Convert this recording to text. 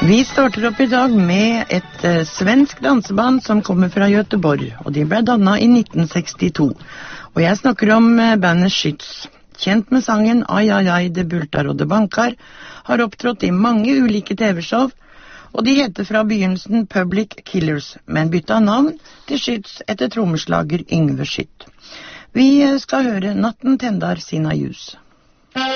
Vi starter opp i dag med et svensk danseband som kommer fra Göteborg, og de ble dannet i 1962. Og jeg snakker om bandet Skytz. Kjent med sangen Ai ai ai, det bultar og det bankar, har opptrådt i mange ulike TV-show, og de heter fra begynnelsen Public Killers, men bytta navn til Skytz etter trommeslager Yngve Skytt. Vi skal høre Natten tendar sina ljus.